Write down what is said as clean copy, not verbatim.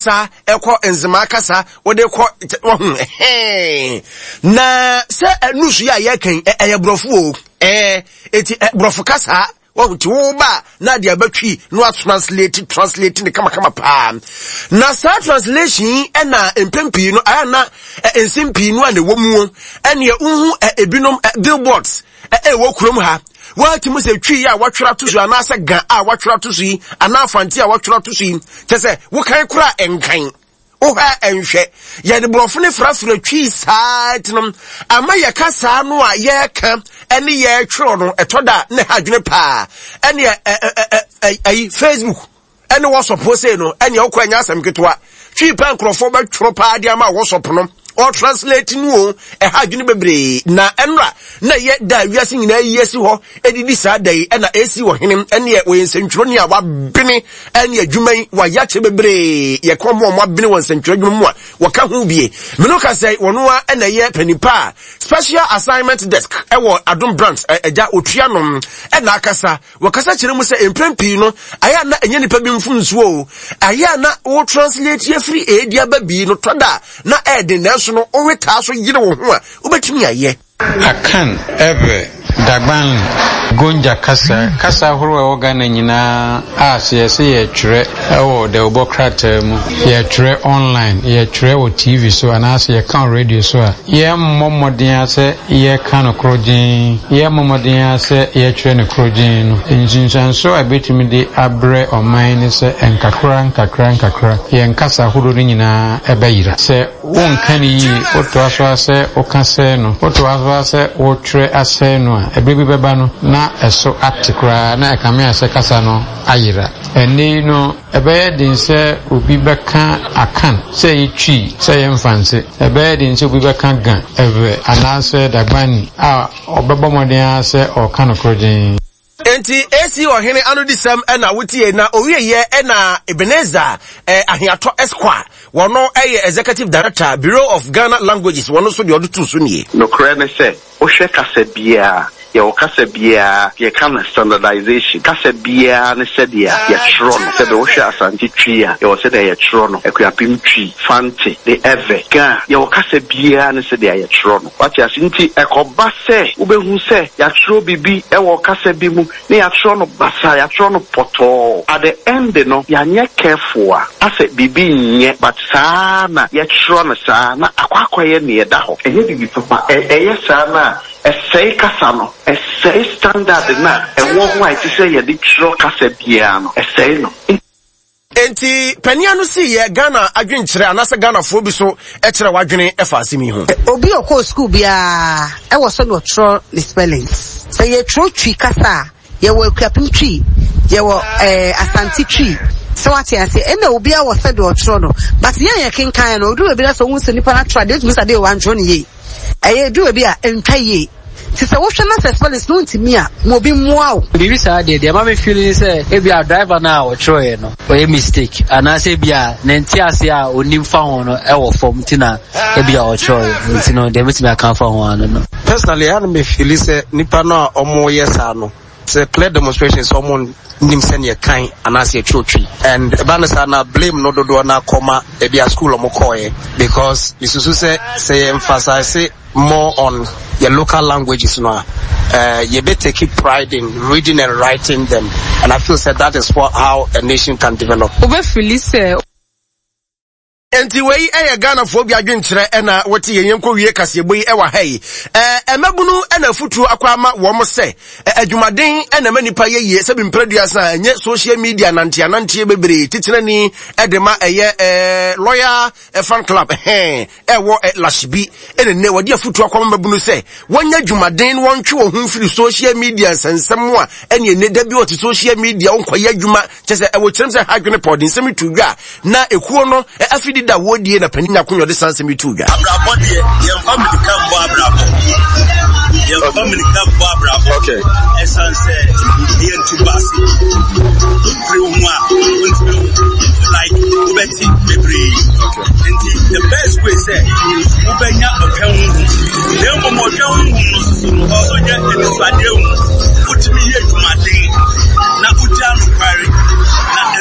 kasa eko enzima kasa wode ko na se nusu ya yekan eyebrofo o eti brofo kasa ti wo ba na dia batwi no translate ne kama pa na sa translation na empempi no aya na ensimpi no na womu ene unhu ebinom billboards wo kurom ha wati mu se twi ya watwera tusu anasa gan a watwera tusu yi anafanti a watwera tusu yi tese wo kan kura enkan oha enhwe ye de brofo ne frafra twi saatinum ama ye kasa no a ye ka ene ye twero no etoda ne hadwene pa ene Facebook ene wo suppose no ene wo kwanya asam ketwa twi pa nkrofo ba twero pa dia ma wo suppose no or translate no hadwene bebre na enra na ye da wiase nyina yesi ho edidi saa dai na esi wo henem ene wo nsentwro ni a wa bene ene adwuman wa yache bebre ye komo mo bene wo nsentwro adwuman mu a wo ka ho bie meno ka sei wono a na ye panipa special assignment desk ewo Adom Brands eja otua no na akasa wo kasa kire mu se emprempi no aya na enye nipa bi mfunsuo aya na wo translate ye free edia babi no toda na ede na no o weta so yire wo ho a obetumi aye akan ebe dagban gonja kasa horo organ nyina asese ye twere ewo de obokrata mu ye twere online ye twere o TV so anase ye kan radio so a ye momodin ase ye kan krojin ye momodin ase ye twere ne krojin no njinsan so abetimi de abre oman ne se enkakra ye nkasa horo nyina ebeyira se won kan yi oto aso ase okase no oto aso ase o twere ase no ebebi beba no na eso atikra na ekame ase kasa no ayira eni no ebe din se obi beka akan se yitwi se yemfanse ebe din se obi beka gan ebe anase dagbani a obebo modern ase o kan krojin enti esi ohene anodisam na wotie na owieye na Ebenezer Ahiato Esquire wono executive director Bureau of Ghana Languages wono so de odutu so nie no kra ne se o hwe kasa bia ye o kasa bia ye kan standardization kasa bia ne se dia ye tro no se be o hwe asanti twi a ye o se de ye tro no ekuapim twi fanti de eve ga ye o kasa bia ne se dia ye tro no wati asinti ekoba se ubehu se ya tro bibi e wo kasa bi mu ne ya tro no basa ya tro no poto at the end no ya nye careful ase bibi nye but sana ye tro no sana akwakoye ne ye da ho enye bibi papa ye sana say kasano say standard na e wo ho ai ti say ye di tro kasa bia no say no enti pania no si ye Ghana adwenkyere anase Ghana fo bi so e kire wadwene e fa asemi ho obi okọ school bia e wo so no tro the spellings say ye tro twi kasa ye wo kwapim twi ye wo asanti twi so what you say ena obi a wo se do tro no but ye kenkan no do bi so hu se nipa na try dey to say dey wan tro ne ye eye do bi a enkaye sisa wo hwe na se spellings no ntimi a mo bi moa bibi sa de ma me feeling say e bi a driver na wo tro no o ye mistake ana say bi a na nti ase a onim fa ho no e wo form tina e bi a wo tro nti no de metimi aka fa ho ano no personally I me feel say nipa no omo yesa no say clear demonstration someone nim senior kind and as a church and banasa na blame no do na koma e bia school omo koye because isusu say emphasize more on your local languages no you better keep pride in reading and writing them and I feel that is how a nation can develop. enti wei Ghana fo bi adwenkyere na wote yenko wie kasebo yi wa hai emabunu na futu akwama wo mo se adwumaden na manipa yeye se bi mpraduasa nye social media nantie bebre titirani edema lawyer fan club wo lashbi ne wadi afutu akwama mabunu se wonya adwumaden wontwe wo hu firi social media sansam a ne da bi wo social media wonkoye adwuma chese wo kyerem se hadwene podin semi tudwa na ekuo no afidi da wodie na pani akonyo de sanse mitudwa abrabo de ye family kan bo abrabo ye family kan bo abrabo okay essence ye ntubasi like ubeti mebre okay the best way say ubenya okan hu dem mo okan hu no so also je enisade hu